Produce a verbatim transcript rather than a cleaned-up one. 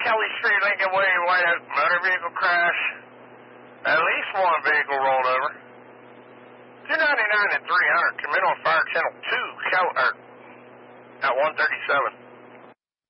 Kelly Street, Lincoln Way, White House, motor vehicle crash. At least one vehicle rolled over. two ninety-nine and three hundred, commit on fire channel two, Kel- or, at one thirty-seven.